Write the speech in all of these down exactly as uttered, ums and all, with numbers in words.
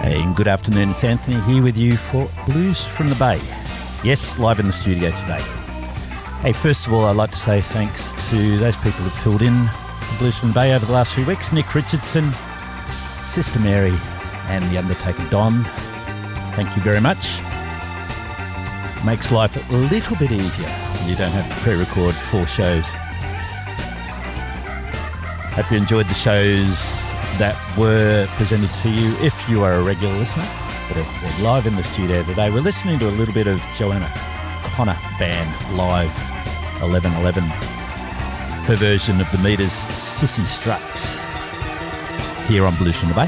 Hey, and good afternoon. It's Anthony here with you for Blues from the Bay. Yes, live in the studio today. Hey, first of all, I'd like to say thanks to those people who filled in for Blues from the Bay over the last few weeks. Nick Richardson, Sister Mary, and The Undertaker Don. Thank you very much. Makes life a little bit easier when you don't have to pre-record four shows. Hope you enjoyed the shows that were presented to you if you are a regular listener. But as I said, live in the studio today, we're listening to a little bit of Joanna Connor Band live eleven eleven, her version of the Meters' Sissy Strut here on Blues from the Bay.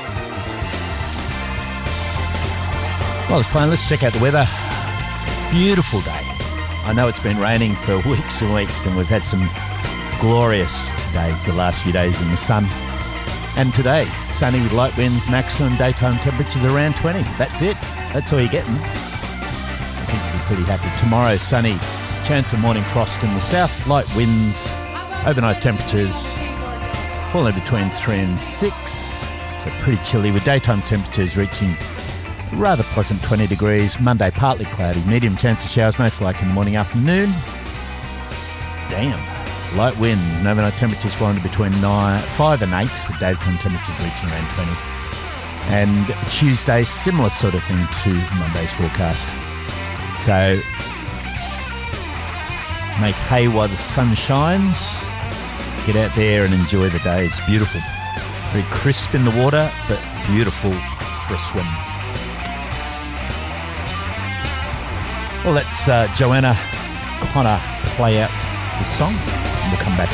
While I was playing, let's check out the weather. Beautiful day. I know it's been raining for weeks and weeks, and we've had some glorious days the last few days in the sun. And today, sunny with light winds, maximum daytime temperatures around twenty. That's it. That's all you're getting. I think you'll be pretty happy. Tomorrow, sunny, chance of morning frost in the south, light winds, overnight temperatures falling between three and six. So pretty chilly with daytime temperatures reaching rather pleasant twenty degrees. Monday, partly cloudy, medium chance of showers, most likely in the morning, afternoon. Damn. Light winds and overnight temperatures falling to between nine, five and eight, with daytime temperatures reaching around twenty. And Tuesday, similar sort of thing to Monday's forecast. So, make hay while the sun shines. Get out there and enjoy the day. It's beautiful. Very crisp in the water, but beautiful for a swim. Well, let's uh, Joanna Connor play out the song. We'll come back.